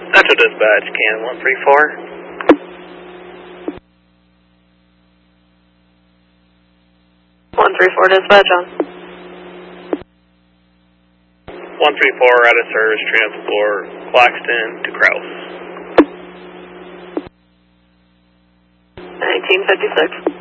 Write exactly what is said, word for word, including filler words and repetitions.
Central Dispatch, can one three four. one three four Dispatch on. one three four, out of service, transport Claxton to Krause. nineteen fifty-six.